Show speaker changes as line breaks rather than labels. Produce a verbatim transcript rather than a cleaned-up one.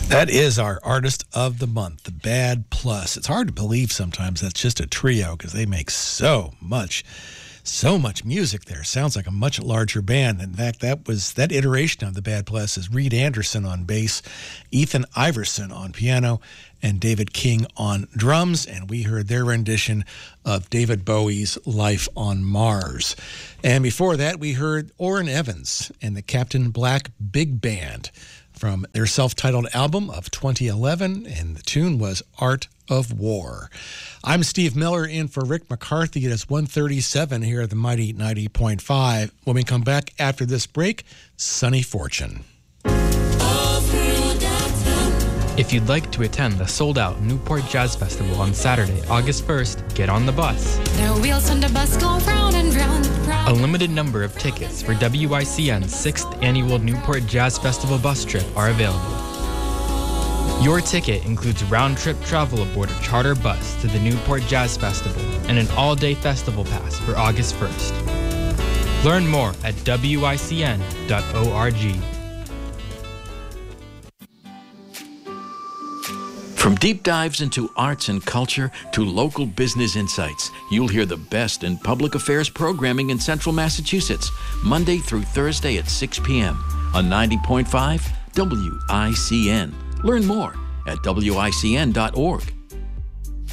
That is our artist of the month, the Bad Plus. It's hard to believe sometimes that's just a trio because they make so much, so much music there. Sounds like a much larger band. In fact, that was that iteration of the Bad Plus is Reed Anderson on bass, Ethan Iverson on piano, and David King on drums. And we heard their rendition of David Bowie's Life on Mars. And before that, we heard Orrin Evans and the Captain Black Big Band from their self-titled album of twenty eleven, and the tune was Art of War. I'm Steve Miller in for Rick McCarthy. It is one thirty-seven here at the Mighty ninety point five. When we come back after this break, Sunny Fortune.
If you'd like to attend the sold-out Newport Jazz Festival on Saturday, August first, get on the bus.
The wheels on the bus go round and round and round.
A limited number of tickets for W I C N's sixth Annual Newport Jazz Festival bus trip are available. Your ticket includes round-trip travel aboard a charter bus to the Newport Jazz Festival and an all-day festival pass for August first. Learn more at W I C N dot org.
From deep dives into arts and culture to local business insights, you'll hear the best in public affairs programming in Central Massachusetts, Monday through Thursday at six p.m. on ninety point five W I C N. Learn more at W I C N dot org.